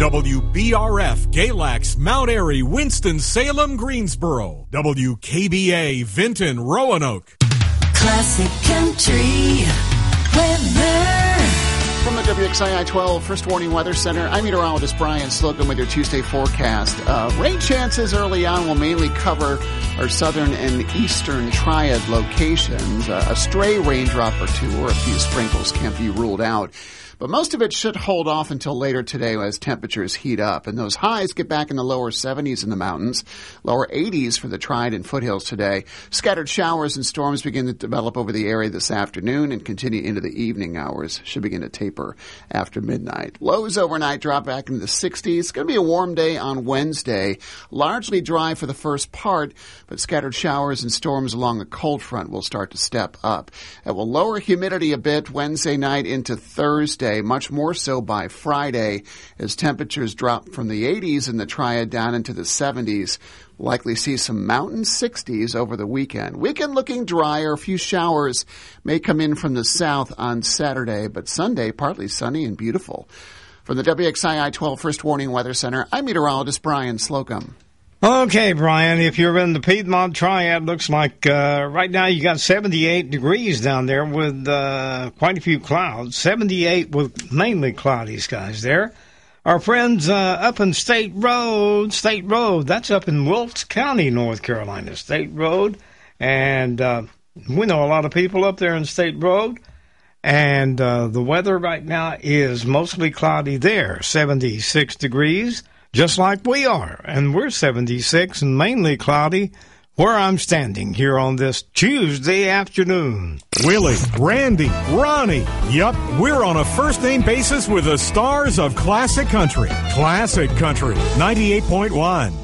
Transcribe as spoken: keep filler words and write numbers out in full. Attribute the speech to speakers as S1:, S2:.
S1: W B R F, Galax, Mount Airy, Winston-Salem, Greensboro. W K B A, Vinton, Roanoke.
S2: Classic Country Weather.
S3: From the W X I I twelve First Warning Weather Center, I'm meteorologist Brian Slocum with your Tuesday forecast. Uh, rain chances early on will mainly cover our southern and eastern triad locations. Uh, a stray raindrop or two or a few sprinkles can't be ruled out. But most of it should hold off until later today as temperatures heat up. And those highs get back in the lower seventies in the mountains, lower eighties for the Triad and foothills today. Scattered showers and storms begin to develop over the area this afternoon and continue into the evening hours. Should begin to taper after midnight. Lows overnight drop back into the sixties. It's going to be a warm day on Wednesday. Largely dry for the first part, but scattered showers and storms along the cold front will start to step up. It will lower humidity a bit Wednesday night into Thursday. Much more so by Friday as temperatures drop from the eighties in the Triad down into the seventies. Likely see some mountain sixties over the weekend. Weekend looking drier. A few showers may come in from the south on Saturday, but Sunday partly sunny and beautiful. From the W X I I twelve First Warning Weather Center, I'm meteorologist Brian Slocum.
S4: Okay, Brian, if you're in the Piedmont Triad, looks like uh, right now you got seventy-eight degrees down there with uh, quite a few clouds. seventy-eight with mainly cloudy skies there. Our friends uh, up in State Road, State Road, that's up in Wilkes County, North Carolina, State Road. And uh, we know a lot of people up there in State Road. And uh, the weather right now is mostly cloudy there, seventy-six degrees. Just like we are, and we're seventy-six and mainly cloudy where I'm standing here on this Tuesday afternoon.
S1: Willie, Randy, Ronnie. Yup, we're on a first-name basis with the stars of Classic Country. Classic Country, ninety-eight point one.